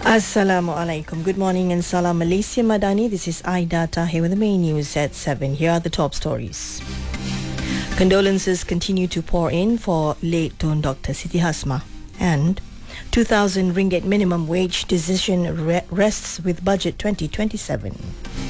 Assalamu alaikum. Good morning and salam Malaysia Madani. This is Aida Tahir with the main news at 7. Here are the top stories. Condolences continue to pour in for late Tun Dr. Siti Hasma. And 2,000 ringgit minimum wage decision rests with budget 2027.